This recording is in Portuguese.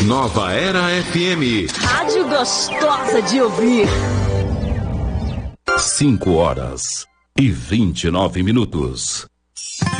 Nova Era FM. Rádio gostosa de ouvir. 5 horas e 29 minutos.